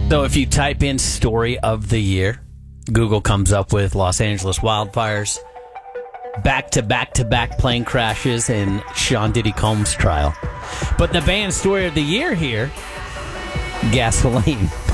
So if you type in story of the year, Google comes up with Los Angeles wildfires, back-to-back-to-back plane crashes, and Sean Diddy Combs trial. But the band story of the year here, Gasoline.